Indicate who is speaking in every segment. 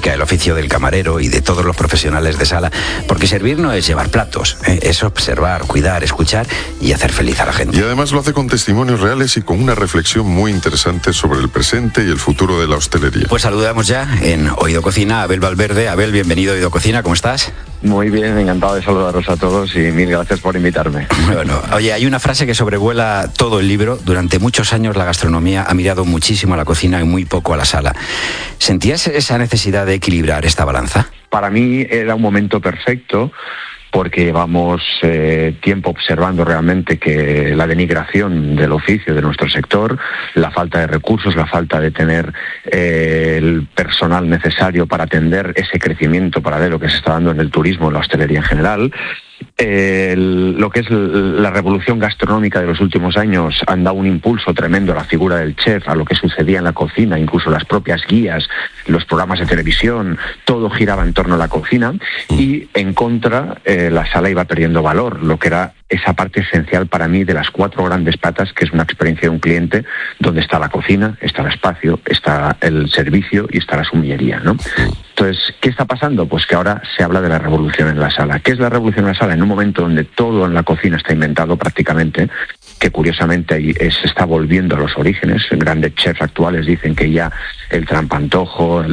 Speaker 1: gastronómica, el oficio del camarero y de todos los profesionales de sala, porque servir no es llevar platos, es observar, cuidar, escuchar y hacer feliz a la gente.
Speaker 2: Y además lo hace con testimonios reales y con una reflexión muy interesante sobre el presente y el futuro de la hostelería.
Speaker 1: Pues saludamos ya en Oído Cocina a Abel Valverde. Abel, bienvenido a Oído Cocina, ¿cómo estás?
Speaker 3: Muy bien, encantado de saludaros a todos y mil gracias por invitarme.
Speaker 1: Bueno, oye, hay una frase que sobrevuela todo el libro. Durante muchos años la gastronomía ha mirado muchísimo a la cocina y muy poco a la sala. ¿Sentías esa necesidad de equilibrar esta balanza?
Speaker 3: Para mí era un momento perfecto, porque llevamos tiempo observando realmente que la denigración del oficio de nuestro sector, la falta de recursos, la falta de tener el personal necesario para atender ese crecimiento paralelo que se está dando en el turismo, en la hostelería en general. Lo que es la revolución gastronómica de los últimos años han dado un impulso tremendo a la figura del chef, a lo que sucedía en la cocina, incluso las propias guías, los programas de televisión, todo giraba en torno a la cocina, y en contra la sala iba perdiendo valor, lo que era esa parte esencial para mí de las 4 grandes patas, que es una experiencia de un cliente, donde está la cocina, está el espacio, está el servicio y está la sumillería, ¿no? Entonces, ¿qué está pasando? Pues que ahora se habla de la revolución en la sala. ¿Qué es la revolución en la sala? En un momento donde todo en la cocina está inventado prácticamente, que curiosamente ahí se está volviendo a los orígenes. Grandes chefs actuales dicen que ya el trampantojo,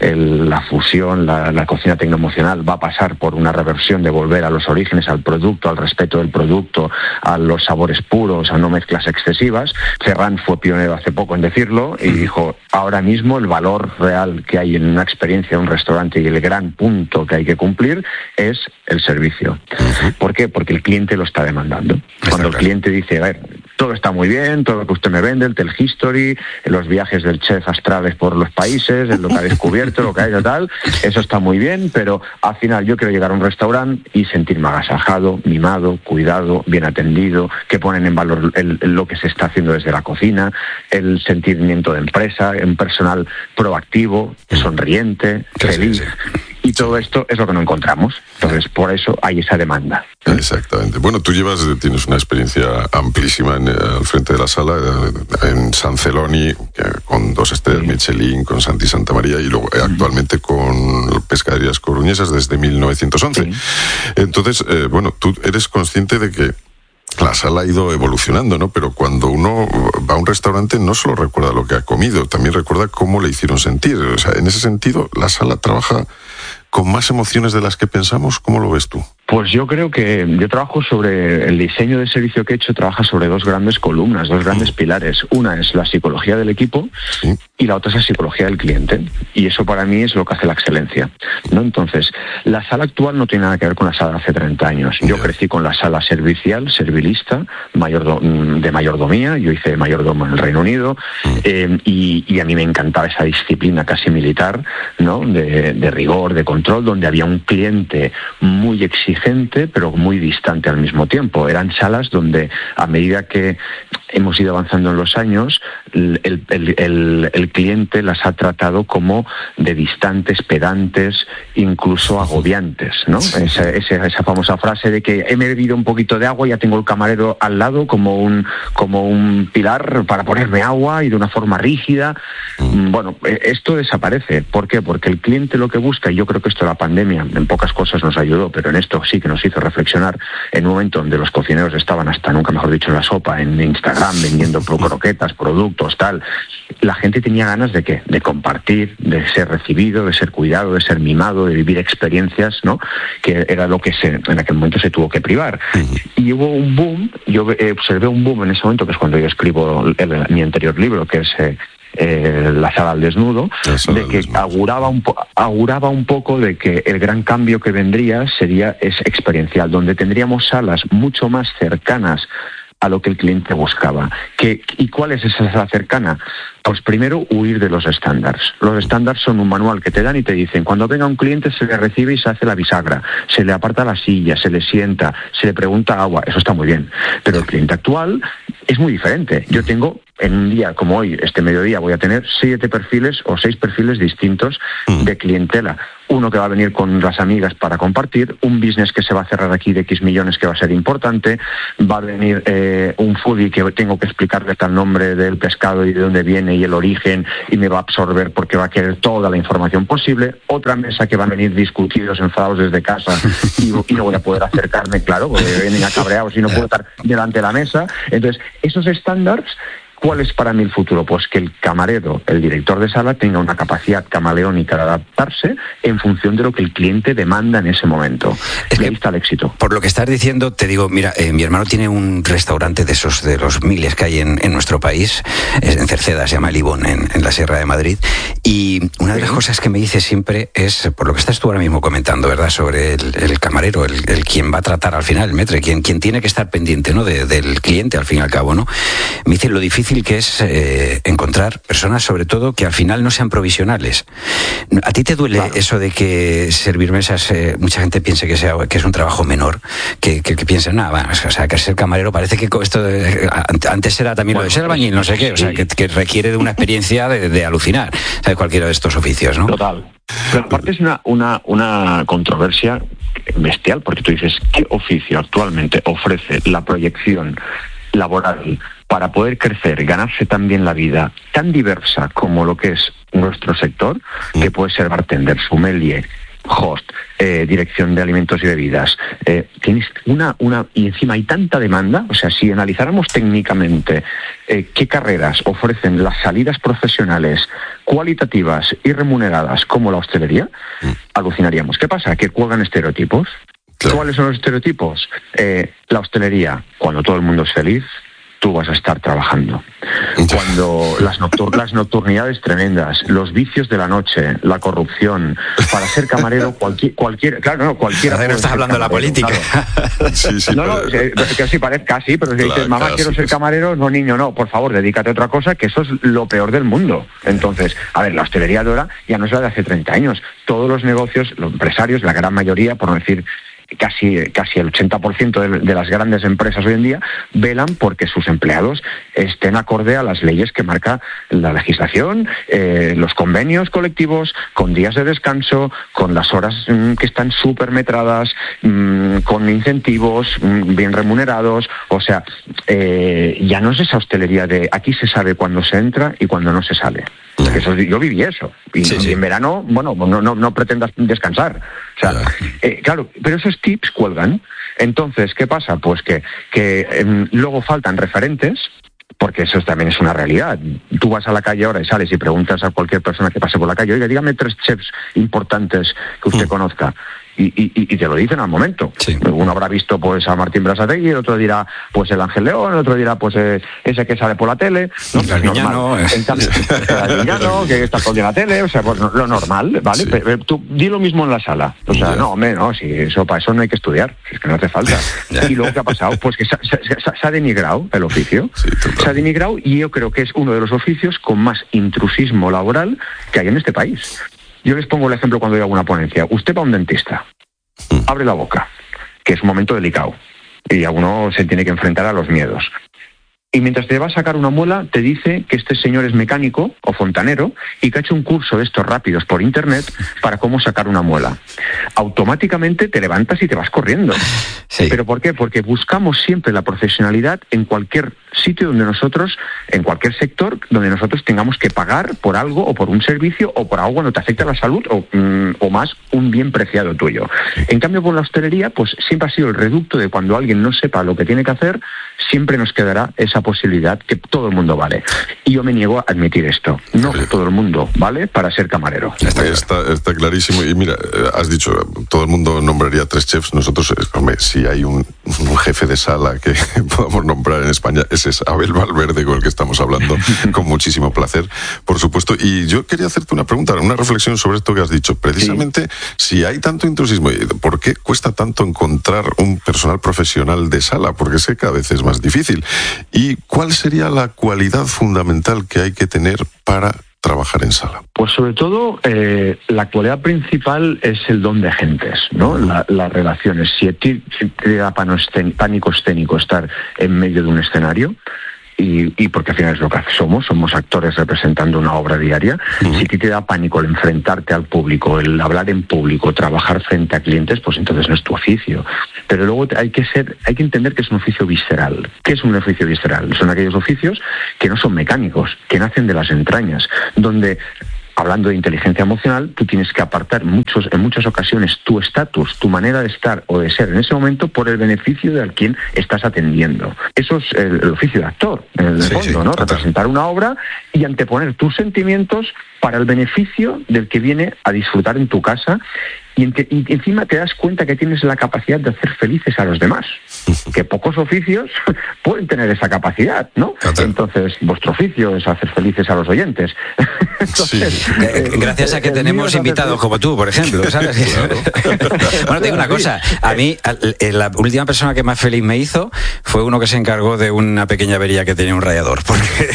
Speaker 3: la fusión, la cocina tecnoemocional va a pasar por una reversión de volver a los orígenes, al producto, al respeto del producto, a los sabores puros, a no mezclas excesivas. Ferran fue pionero hace poco en decirlo y dijo, ahora mismo el valor real que hay en una experiencia de un restaurante y el gran punto que hay que cumplir es el servicio. ¿Por qué? Porque el cliente lo está demandando. Cuando el cliente dice, a ver, todo está muy bien, todo lo que usted me vende, el Tell History, los viajes del chef astrales por los países, lo que ha descubierto, lo que ha hecho tal, eso está muy bien, pero al final yo quiero llegar a un restaurante y sentirme agasajado, mimado, cuidado, bien atendido, que ponen en valor lo que se está haciendo desde la cocina, el sentimiento de empresa, un personal proactivo, sonriente, feliz. Y todo esto es lo que no encontramos. Entonces, por eso hay esa demanda.
Speaker 2: Exactamente. Bueno, tú tienes una experiencia amplísima al frente de la sala, en San Celoni, con 2 estrellas Michelin, con Santi Santamaría, y luego actualmente con Pescaderías Coruñesas desde 1911. Entonces, bueno, tú eres consciente de que la sala ha ido evolucionando, ¿no? Pero cuando uno va a un restaurante no solo recuerda lo que ha comido, también recuerda cómo le hicieron sentir. O sea, en ese sentido, la sala trabaja con más emociones de las que pensamos. ¿Cómo lo ves tú?
Speaker 3: Pues yo creo que yo trabajo sobre el diseño de servicio que he hecho, trabaja sobre 2 grandes columnas, 2 grandes pilares. Una es la psicología del equipo y la otra es la psicología del cliente. Y eso para mí es lo que hace la excelencia, ¿no? Entonces, la sala actual no tiene nada que ver con la sala de hace 30 años. Yo crecí con la sala servicial, servilista, de mayordomía. Yo hice mayordomo en el Reino Unido y a mí me encantaba esa disciplina casi militar, ¿no? De rigor, de control, donde había un cliente muy exigente, pero muy distante al mismo tiempo. Eran salas donde, a medida que hemos ido avanzando en los años, el cliente las ha tratado como de distantes, pedantes, incluso agobiantes, ¿no? Esa famosa frase de que he bebido un poquito de agua y ya tengo el camarero al lado como un pilar para ponerme agua, y de una forma rígida. Bueno, esto desaparece. ¿Por qué? Porque el cliente lo que busca, y yo creo que esto la pandemia en pocas cosas nos ayudó, pero en esto sí que nos hizo reflexionar, en un momento donde los cocineros estaban hasta nunca mejor dicho en la sopa, en Instagram, vendiendo croquetas, productos, tal. La gente tenía ganas de ¿qué? De compartir, de ser recibido, de ser cuidado, de ser mimado, de vivir experiencias, ¿no? Que era lo que en aquel momento se tuvo que privar. Y hubo un boom, yo observé un boom en ese momento, que es cuando yo escribo mi anterior libro, que es La sala al desnudo, de que auguraba un poco de que el gran cambio que vendría es experiencial, donde tendríamos salas mucho más cercanas a lo que el cliente buscaba. ¿Y cuál es esa sala cercana? Pues primero, huir de los estándares. Los estándares son un manual que te dan y te dicen, cuando venga un cliente se le recibe y se hace la bisagra, se le aparta la silla, se le sienta, se le pregunta agua. Eso está muy bien. Pero el cliente actual es muy diferente. Yo tengo en un día como hoy, este mediodía, voy a tener 7 perfiles o 6 perfiles distintos de clientela. Uno que va a venir con las amigas para compartir, un business que se va a cerrar aquí de X millones que va a ser importante, va a venir un foodie que tengo que explicarle hasta el nombre del pescado y de dónde viene y el origen, y me va a absorber porque va a querer toda la información posible. Otra mesa que van a venir discutidos, enfadados desde casa y no voy a poder acercarme, claro, porque vienen acabreados y no puedo estar delante de la mesa. Entonces, esos estándares, ¿cuál es para mí el futuro? Pues que el camarero, el director de sala, tenga una capacidad camaleónica de adaptarse en función de lo que el cliente demanda en ese momento.
Speaker 1: Es
Speaker 3: y
Speaker 1: que,
Speaker 3: ahí está el éxito.
Speaker 1: Por lo que estás diciendo, te digo, mira, mi hermano tiene un restaurante de esos, de los miles que hay en nuestro país, en Cerceda, se llama El Ibón, en la Sierra de Madrid, y una de las cosas que me dice siempre es, por lo que estás tú ahora mismo comentando, ¿verdad?, sobre el camarero, el quien va a tratar al final, el maître, quien tiene que estar pendiente, ¿no?, del cliente, al fin y al cabo, ¿no? Me dice lo difícil que es encontrar personas, sobre todo, que al final no sean provisionales. ¿A ti te duele eso de que servir mesas, mucha gente piense que es un trabajo menor, que piensen, nada, o sea, que ser camarero parece que esto antes era también lo de ser albañil, no sé qué, o sea, que requiere de una experiencia de alucinar, ¿sabes? Cualquiera de estos oficios, ¿no?
Speaker 3: Total. Pero aparte es una controversia bestial, porque tú dices, ¿qué oficio actualmente ofrece la proyección laboral para poder crecer, ganarse también la vida, tan diversa como lo que es nuestro sector, que puede ser bartender, sommelier, host, dirección de alimentos y bebidas? Tienes y encima hay tanta demanda. O sea, si analizáramos técnicamente qué carreras ofrecen las salidas profesionales cualitativas y remuneradas como la hostelería, alucinaríamos. ¿Qué pasa? Que cuelgan estereotipos. Claro. ¿Cuáles son los estereotipos? La hostelería, cuando todo el mundo es feliz, tú vas a estar trabajando. Cuando las nocturnidades tremendas, los vicios de la noche, la corrupción, para ser camarero cualquiera.
Speaker 1: No estás hablando de la política.
Speaker 3: Claro.
Speaker 2: Sí,
Speaker 3: Que sí parezca así, pero si
Speaker 2: claro,
Speaker 3: dices, mamá, quiero ser camarero, no, niño, no, por favor, dedícate a otra cosa, que eso es lo peor del mundo. Entonces, a ver, la hostelería de ahora ya no es la de hace 30 años. Todos los negocios, los empresarios, la gran mayoría, por no decir casi el 80% de las grandes empresas hoy en día, velan porque sus empleados estén acorde a las leyes que marca la legislación, los convenios colectivos, con días de descanso, con las horas que están súper metradas, con incentivos bien remunerados. O sea, ya no es esa hostelería de aquí se sabe cuándo se entra y cuándo no se sale. Eso, yo viví eso. Y en verano, bueno, no pretendas descansar. O sea, claro, pero esos tips cuelgan. Entonces, ¿qué pasa? Pues que luego faltan referentes, porque eso también es una realidad. Tú vas a la calle ahora y sales y preguntas a cualquier persona que pase por la calle, oiga, dígame 3 chefs importantes que usted conozca. Y te lo dicen al momento. Sí. Uno habrá visto pues a Martín Berasategui, el otro dirá pues el Ángel León, el otro dirá pues ese que sale por la tele, ¿no? Es normal. En cambio, el que está con la tele, o sea, pues lo normal, ¿vale? Sí. Pero tú di lo mismo en la sala. O sea, no, si eso para eso no hay que estudiar, es que no hace falta. Y luego ¿qué ha pasado? Pues que se ha denigrado el oficio. Sí, se ha denigrado, y yo creo que es uno de los oficios con más intrusismo laboral que hay en este país. Yo les pongo el ejemplo cuando hago una ponencia. Usted va a un dentista, abre la boca, que es un momento delicado, y a uno se tiene que enfrentar a los miedos. Y mientras te va a sacar una muela, te dice que este señor es mecánico o fontanero y que ha hecho un curso de estos rápidos por internet para cómo sacar una muela. Automáticamente te levantas y te vas corriendo. Sí. ¿Pero por qué? Porque buscamos siempre la profesionalidad en cualquier sitio donde nosotros, en cualquier sector, donde nosotros tengamos que pagar por algo o por un servicio o por algo cuando te afecta la salud o más un bien preciado tuyo. En cambio, con la hostelería, pues siempre ha sido el reducto de cuando alguien no sepa lo que tiene que hacer, siempre nos quedará esa posibilidad que todo el mundo vale. Y yo me niego a admitir esto. No todo el mundo vale para ser camarero.
Speaker 2: Está clarísimo. Y mira, has dicho, todo el mundo nombraría 3 chefs. Nosotros, hombre, si hay un jefe de sala que podamos nombrar en España, ese es Abel Valverde, con el que estamos hablando con muchísimo placer, por supuesto. Y yo quería hacerte una pregunta, una reflexión sobre esto que has dicho. Precisamente, si hay tanto intrusismo, ¿por qué cuesta tanto encontrar un personal profesional de sala? Porque sé que cada vez es más difícil. ¿Y cuál sería la cualidad fundamental que hay que tener para trabajar en sala?
Speaker 3: Pues sobre todo la cualidad principal es el don de gentes, ¿no? Las relaciones. Si te da pánico escénico estar en medio de un escenario, y porque al final es lo que somos actores representando una obra diaria. Si a ti te da pánico el enfrentarte al público, el hablar en público, trabajar frente a clientes, pues entonces no es tu oficio. Pero luego hay que entender que es un oficio visceral. ¿Qué es un oficio visceral? Son aquellos oficios que no son mecánicos, que nacen de las entrañas, donde, hablando de inteligencia emocional, tú tienes que apartar en muchas ocasiones tu estatus, tu manera de estar o de ser en ese momento por el beneficio de a quien estás atendiendo. Eso es el oficio de actor, en el fondo, ¿no? Representar una obra y anteponer tus sentimientos para el beneficio del que viene a disfrutar en tu casa. Y encima te das cuenta que tienes la capacidad de hacer felices a los demás, que pocos oficios pueden tener esa capacidad, ¿no? Entonces, vuestro oficio es hacer felices a los oyentes. Entonces,
Speaker 1: gracias a que tenemos invitados como tú, por ejemplo, ¿sabes? Claro. Bueno, te digo una cosa, a mí la última persona que más feliz me hizo fue uno que se encargó de una pequeña avería que tenía un radiador, porque...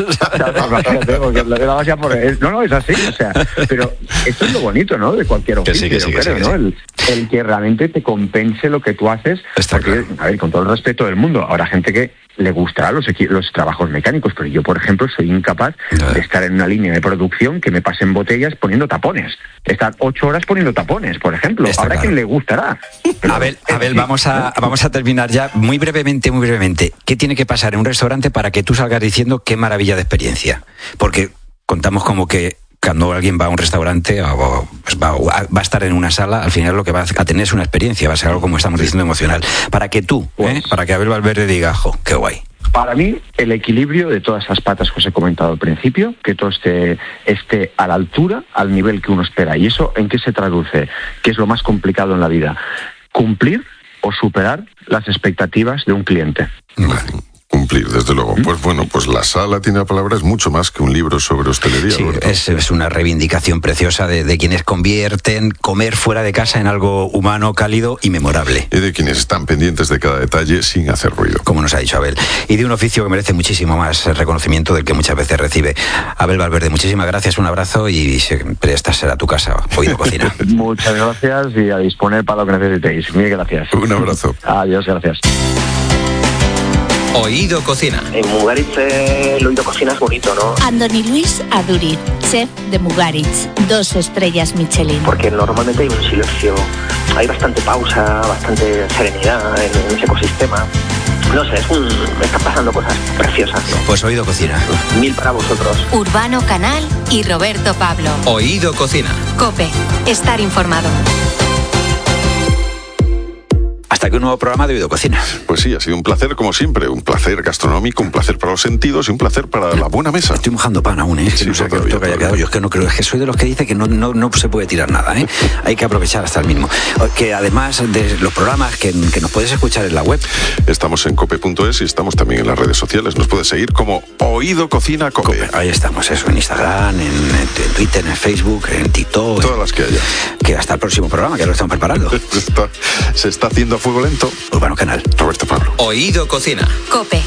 Speaker 3: No, es así, o sea, pero esto es lo bonito, ¿no?, de cualquier oficio. Que sí. ¿No? El que realmente te compense lo que tú haces. Porque, a ver, con todo el respeto del mundo, habrá gente que le gustará los trabajos mecánicos, pero yo, por ejemplo, soy incapaz de estar en una línea de producción que me pasen botellas poniendo tapones. Estar 8 horas poniendo tapones, por ejemplo. Habrá quien le gustará. Pero, Abel,
Speaker 1: vamos a terminar ya muy brevemente. ¿Qué tiene que pasar en un restaurante para que tú salgas diciendo qué maravilla de experiencia? Porque contamos como que cuando alguien va a un restaurante pues va a estar en una sala, al final lo que va a tener es una experiencia, va a ser algo, como estamos diciendo, emocional. Para que tú, para que Abel Valverde diga, ¡jo, qué guay!
Speaker 3: Para mí, el equilibrio de todas esas patas que os he comentado al principio, que todo esté a la altura, al nivel que uno espera. ¿Y eso en qué se traduce? ¿Qué es lo más complicado en la vida? Cumplir o superar las expectativas de un cliente.
Speaker 2: Cumplir, desde luego. Pues bueno, pues La Sala tiene la palabra, es mucho más que un libro sobre hostelería.
Speaker 1: Sí, es una reivindicación preciosa de quienes convierten comer fuera de casa en algo humano, cálido y memorable.
Speaker 2: Y de quienes están pendientes de cada detalle sin hacer ruido.
Speaker 1: Como nos ha dicho Abel. Y de un oficio que merece muchísimo más reconocimiento del que muchas veces recibe. Abel Valverde, muchísimas gracias, un abrazo y siempre esta será tu casa, Oído Cocina.
Speaker 3: Muchas gracias y a disponer para lo que necesitéis. Mil gracias.
Speaker 2: Un abrazo.
Speaker 3: Adiós, gracias.
Speaker 4: Oído Cocina.
Speaker 5: En Mugaritz el Oído Cocina es bonito, ¿no?
Speaker 6: Andoni Luis Aduriz, chef de Mugaritz, 2 estrellas Michelin.
Speaker 5: Porque normalmente hay un silencio, hay bastante pausa, bastante serenidad en ese ecosistema. No sé, están pasando cosas preciosas, ¿no?
Speaker 1: Pues Oído Cocina.
Speaker 5: 1000 para vosotros.
Speaker 6: Urbano Canal y Roberto Pablo.
Speaker 4: Oído Cocina.
Speaker 6: COPE. Estar informado.
Speaker 1: Hasta que un nuevo programa de Oído Cocina.
Speaker 2: Pues sí, ha sido un placer como siempre, un placer gastronómico, un placer para los sentidos y un placer para la buena mesa.
Speaker 1: Estoy mojando pan aún, ¿eh?
Speaker 2: Sí,
Speaker 1: no sé qué toque haya quedado. Yo es que no creo, es que soy de los que dice que no se puede tirar nada, ¿eh? Hay que aprovechar hasta el mismo. Que además de los programas que nos puedes escuchar en la web.
Speaker 2: Estamos en cope.es y estamos también en las redes sociales. Nos puedes seguir como Oído Cocina Cope.
Speaker 1: Ahí estamos, eso, en Instagram, en Twitter, en Facebook, en TikTok.
Speaker 2: Todas las que haya.
Speaker 1: Que hasta el próximo programa, que lo estamos preparando.
Speaker 2: Se está haciendo a fuego lento.
Speaker 1: Urbano Canal.
Speaker 2: Roberto Pablo.
Speaker 4: Oído Cocina.
Speaker 6: COPE.